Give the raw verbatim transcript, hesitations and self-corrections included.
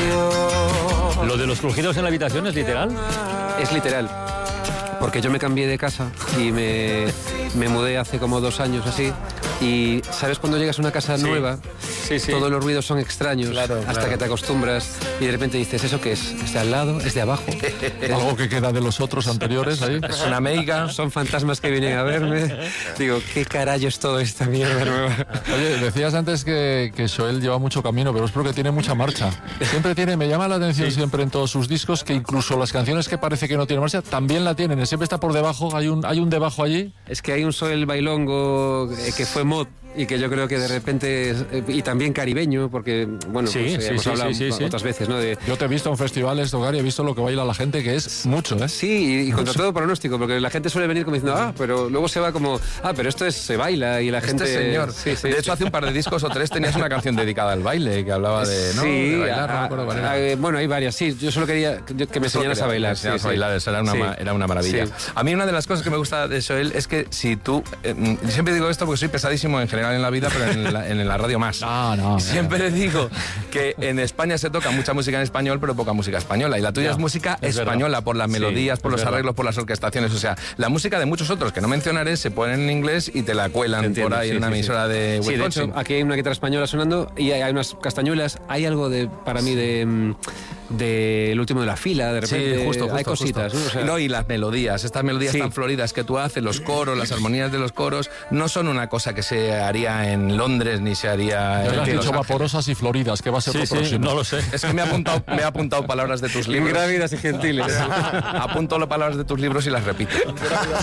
¿Lo de los crujidos en la habitación es literal? Es literal. Porque yo me cambié de casa y me, me mudé hace como dos años así. Y ¿sabes cuando llegas a una casa sí. nueva? Sí, sí. Todos los ruidos son extraños, claro, hasta claro. que te acostumbras y de repente dices, ¿eso qué es? ¿Es de al lado? ¿Es de abajo? Algo que queda de los otros anteriores ahí. Es una meiga, son fantasmas que vienen a verme. Digo, ¿qué carajo es todo esta mierda nueva? Oye, decías antes que, que Xoel lleva mucho camino, pero es porque tiene mucha marcha. Siempre tiene, me llama la atención sí. siempre en todos sus discos que incluso las canciones que parece que no tienen marcha, también la tienen. Siempre está por debajo, hay un, hay un debajo allí. Es que hay un Xoel bailongo que fue mod y que yo creo que de repente, y también caribeño, porque, bueno, sí, pues, sí, hemos sí, hablado sí, sí, otras sí. veces, ¿no? De... Yo te he visto en festivales, Tocar, y he visto lo que baila la gente, que es mucho, ¿eh? Sí, y, y contra todo pronóstico, porque la gente suele venir como diciendo, ah, pero luego se va como, ah, pero esto es, se baila, y la este gente... señor. Sí, sí. De hecho, hace un par de discos o tres tenías una canción dedicada al baile, que hablaba de, ¿no? Sí, de bailar, a, no me acuerdo cuál era. a, bueno, hay varias, sí, yo solo quería que, que me enseñaras a bailar. Sí, sí. a bailar, eso era una, sí. era una maravilla. Sí. A mí una de las cosas que me gusta de Xoel es que si tú... Eh, siempre digo esto porque soy pesadísimo en general en la vida, pero en la, en la radio más. No, no, siempre no. digo que en España se toca mucha música en español, pero poca música española. Y la tuya ya, es música es española, verdad. Por las melodías, sí, por los verdad. arreglos, por las orquestaciones. O sea, la música de muchos otros que no mencionaré se ponen en inglés y te la cuelan Entiendo, por ahí sí, en una sí, emisora sí. de Wisconsin. Sí, de hecho, aquí hay una guitarra española sonando y hay unas castañuelas. Hay algo de, para mí de... de El último de la fila, de repente sí, justo, justo, hay cositas, justo. ¿no? O sea, no, y las melodías, estas melodías sí. tan floridas que tú haces, los coros, las armonías de los coros, no son una cosa que se haría en Londres ni se haría en Los has dicho vaporosas y floridas, que va a ser sí, lo sí, próximo. No lo sé. Es que me he apuntado, me he apuntado palabras de tus libros. Ingrávidas y gentiles. Apunto las palabras de tus libros y las repito.